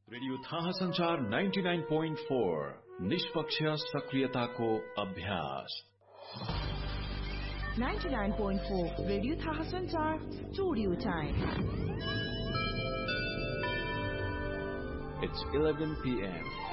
Radio थाहा संचार 99.4 निष्पक्ष सक्रियताको अभ्यास 99.4 रेडियो थाहा संचार स्टुडियो टाइम It's 11 p.m.